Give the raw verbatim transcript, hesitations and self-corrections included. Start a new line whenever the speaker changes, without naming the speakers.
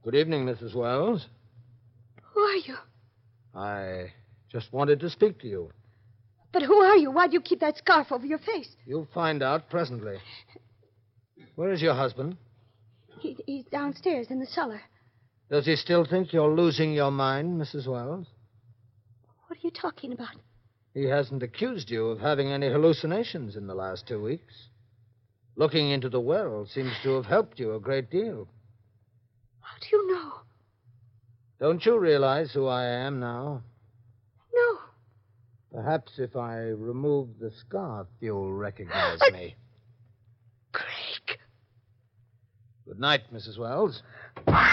Good evening, Missus Wells.
Who are you?
I just wanted to speak to you.
But who are you? Why do you keep that scarf over your face?
You'll find out presently. Where is your husband?
He, he's downstairs in the cellar.
Does he still think you're losing your mind, Missus Wells?
What are you talking about?
He hasn't accused you of having any hallucinations in the last two weeks. Looking into the well seems to have helped you a great deal.
How do you know?
Don't you realize who I am now?
No.
Perhaps if I remove the scarf, you'll recognize
I...
me.
Craig.
Good night, Missus Wells.